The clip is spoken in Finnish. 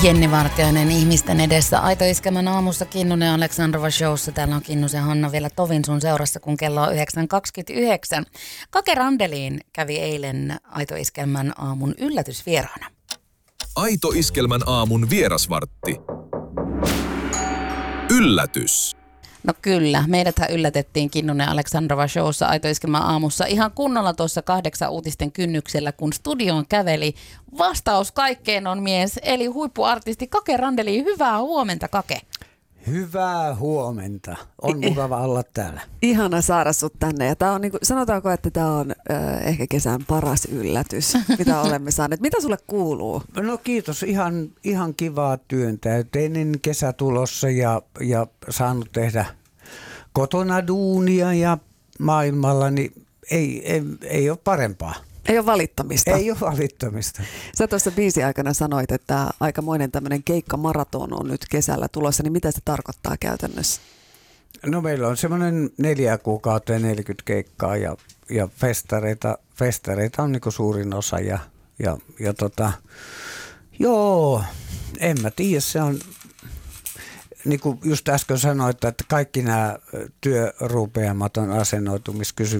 Jenni Vartiainen ihmisten edessä. Aito Iskelmän aamussa Kinnunen ja Aleksandrova showssa. Täällä on Kinnusen ja Hanna vielä tovin sun seurassa, kun kello on 9.29. Kake Randeliin kävi eilen Aito Iskelmän aamun yllätysvieraana. Aito Iskelmän aamun vierasvartti. Yllätys. No kyllä, meidäthän yllätettiin Kinnunen Aleksandrova showssa Aito Iskelmän aamussa ihan kunnolla tuossa 8 uutisten kynnyksellä, kun studioon käveli vastaus kaikkeen on mies, eli huippuartisti Kake Randeliin. Hyvää huomenta, Kake. Hyvää huomenta. On mukava olla täällä. Ihana saada sut tänne. Ja tää on, niin kuin, sanotaanko, että tämä on ehkä kesän paras yllätys, mitä olemme saaneet. Mitä sulle kuuluu? No kiitos. Ihan kivaa työntäyteinen kesä tulossa ja saanut tehdä kotona duunia ja maailmalla, niin ei ole parempaa. Ei ole valittamista. Ei ole valittamista. Sä tuossa biisin aikana sanoit, että aikamoinen tämmöinen keikkamaraton on nyt kesällä tulossa, niin mitä se tarkoittaa käytännössä? No meillä on semmoinen 4 kuukautta ja 40 keikkaa ja festareita on niin kuin suurin osa joo, en mä tiedä, se on niin kuin just äsken sanoit, että kaikki nämä työrupeamaton asennoitumiskysymykset